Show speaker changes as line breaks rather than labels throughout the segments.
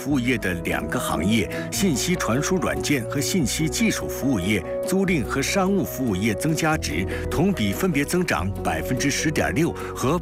服务业的2个行业——信息传输软件和信息技术服务业、租赁和商务服务业增加值同比分别增长10.6%和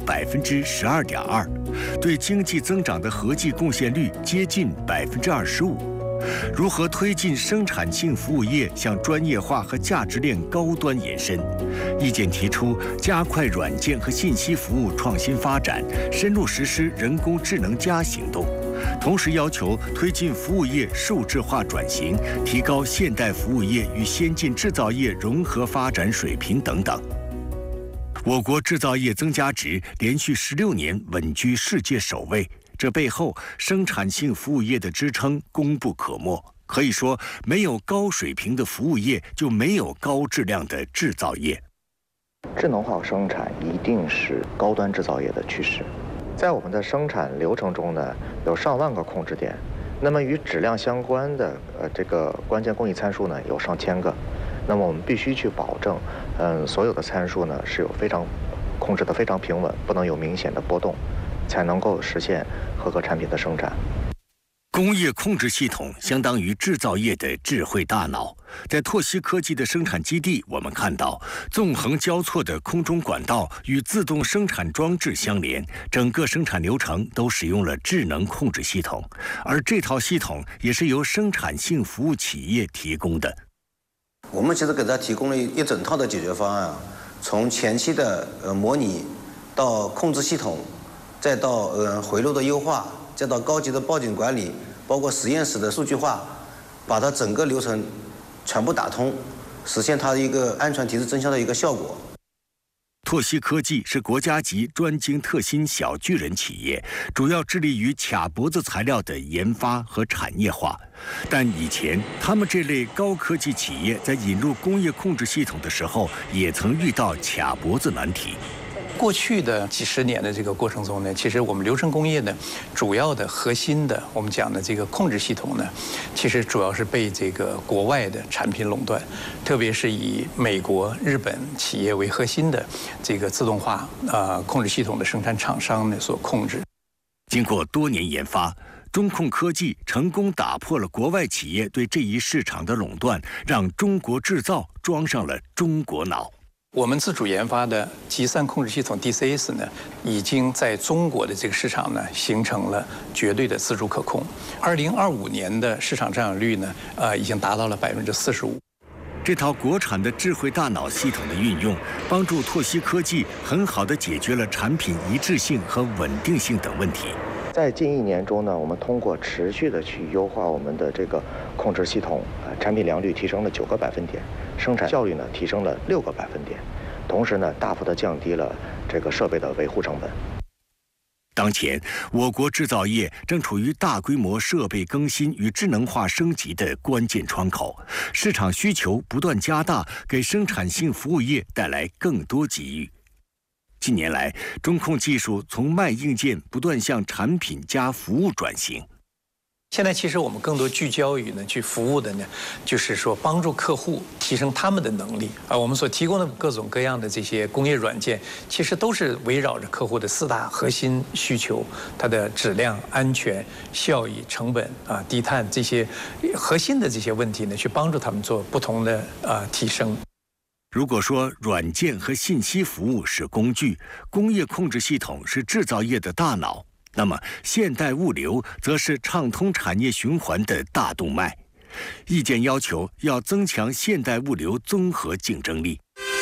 12.2%，对经济增长的合计贡献率接近25%。如何推进生产性服务业向专业化和价值链高端延伸？意见提出，加快软件和信息服务创新发展，深入实施人工智能行动，同时要求推进服务业数字化转型，提高现代服务业与先进制造业融合发展水平等等。我国制造业增加值连续16年稳居世界首位。这背后，生产性服务业的支撑功不可没。可以说，没有高水平的服务业，就没有高质量的制造业。
智能化生产一定是高端制造业的趋势。在我们的生产流程中呢，有上万个控制点，那么与质量相关的这个关键工艺参数呢，有上千个。那么我们必须去保证，所有的参数呢是有控制得非常平稳，不能有明显的波动，才能够实现合格产品的生产。
工业控制系统相当于制造业的智慧大脑。在拓希科技的生产基地，我们看到纵横交错的空中管道与自动生产装置相连，整个生产流程都使用了智能控制系统，而这套系统也是由生产性服务企业提供的。
我们其实给它提供了一整套的解决方案，从前期的模拟到控制系统，再到回路的优化，再到高级的报警管理，包括实验室的数据化，把它整个流程全部打通，实现它一个安全提质增效的一个效果。
拓希科技是国家级专精特新小巨人企业，主要致力于卡脖子材料的研发和产业化。但以前他们这类高科技企业在引入工业控制系统的时候，也曾遇到卡脖子难题。
过去的几十年的这个过程中呢，其实我们流程工业呢，主要的核心的我们讲的这个控制系统呢，其实主要是被这个国外的产品垄断，特别是以美国、日本企业为核心的这个自动化控制系统的生产厂商呢所控制。
经过多年研发，中控科技成功打破了国外企业对这一市场的垄断，让中国制造装上了中国脑。
我们自主研发的集散控制系统 DCS 呢，已经在中国的这个市场呢，形成了绝对的自主可控。2025年的市场占有率呢，已经达到了45%。
这套国产的智慧大脑系统的运用，帮助拓希科技很好地解决了产品一致性和稳定性等问题。
在近1年中呢，我们通过持续的去优化我们的这个控制系统，产品良率提升了9个百分点，生产效率呢提升了6个百分点，同时呢大幅的降低了这个设备的维护成本。
当前，我国制造业正处于大规模设备更新与智能化升级的关键窗口，市场需求不断加大，给生产性服务业带来更多机遇。近年来，中控技术从卖硬件不断向产品加服务转型。
现在其实我们更多聚焦于去服务的呢，就是说帮助客户提升他们的能力。我们所提供的各种各样的这些工业软件，其实都是围绕着客户的4大核心需求：它的质量、安全、效益、成本低碳这些核心的这些问题呢，去帮助他们做不同的提升。
如果说软件和信息服务是工具，工业控制系统是制造业的大脑，那么现代物流则是畅通产业循环的大动脉。意见要求要增强现代物流综合竞争力。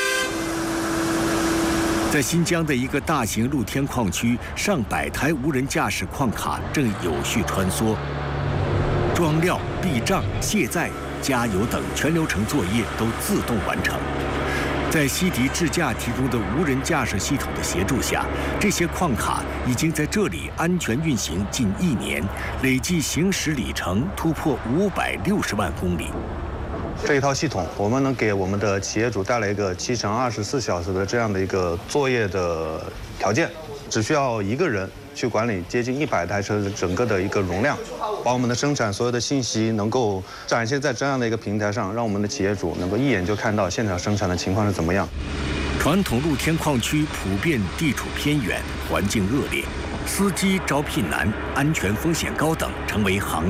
在新疆的一个大型露天矿区，上百台无人驾驶矿卡正有序穿梭，装料、避障、卸载、加油等全流程作业都自动完成。在西迪智驾提供的无人驾驶系统的协助下，这些矿卡已经在这里安全运行近1年，累计行驶里程突破560万公里。
这一套系统，我们能给我们的企业主带来一个7乘24小时的这样的一个作业的条件，只需要1个人去管理接近100台车的整个的一个容量，把我们的生产所有的信息能够展现在这样的一个平台上，让我们的企业主能够一眼就看到现场生产的情况是怎么样。
传统露天矿区普遍地处偏远，环境恶劣，司机招聘难、安全风险高等，成为行